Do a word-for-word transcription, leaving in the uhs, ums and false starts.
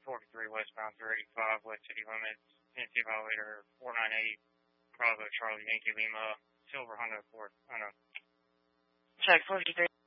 forty-three westbound three eighty-five, west city limits, Tennessee violator four nine eight, Bravo Charlie Yankee Lima, Silver Honda Accord. I know. Check forty-three.